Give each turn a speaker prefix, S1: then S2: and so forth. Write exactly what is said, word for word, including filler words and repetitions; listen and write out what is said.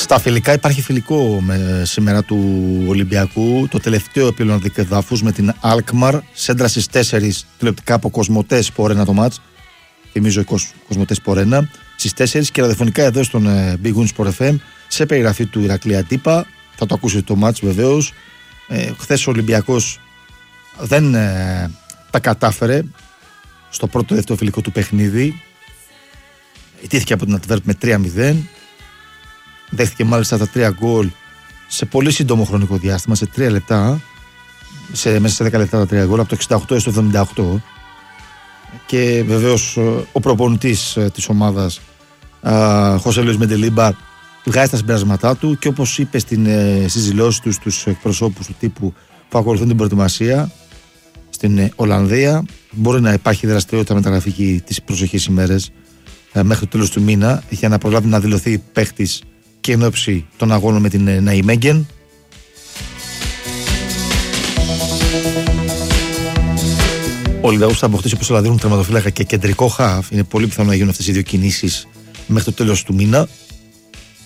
S1: Στα φιλικά υπάρχει φιλικό με, σήμερα του Ολυμπιακού. Το τελευταίο επίλωνα δικαιοδάφους με την Αλκμαρ. Σέντρα στις τέσσερις τηλεοπτικά από Κοσμοτέ Σπορένα το μάτς. Θυμίζω Κοσμοτέ Σπορένα. Στις τέσσερις και ραδιοφωνικά εδώ στον Big Win Sport εφ εμ. Σε περιγραφή του Ηρακλή Αντίπα. Θα το ακούσετε το μάτς βεβαίως. Ε, χθες ο Ολυμπιακός δεν ε, τα κατάφερε στο πρώτο δεύτερο φιλικό του παιχνίδι. Ιτήθηκε από την Αντβέρπ με τρία μηδέν. Δέχτηκε μάλιστα τα τρία γκολ σε πολύ σύντομο χρονικό διάστημα, σε τρία λεπτά, σε, μέσα σε δέκα λεπτά τα τρία γκολ, από το εξήντα οκτώ έως το εβδομήντα οκτώ. Και βεβαίως ο προπονητής της ομάδας, Χωσέ Λουίς Μεντελίμπαρ, βγάζει τα συμπεράσματά του και όπως είπε στην, στις δηλώσεις του στους εκπροσώπους του τύπου που ακολουθούν την προετοιμασία στην Ολλανδία, μπορεί να υπάρχει δραστηριότητα μεταγραφική τις προσεχείς ημέρες μέχρι το τέλος του μήνα για να προλάβει να δηλωθεί παίχτης και εν ώψη των αγώνων με την Ναϊμέγγεν. Ο Ολυμπιακός θα αποκτήσει, όπως όλα δίνουν, τερματοφύλακα και κεντρικό χαφ. Είναι πολύ πιθανό να γίνουν αυτές οι δύο κινήσεις μέχρι το τέλος του μήνα.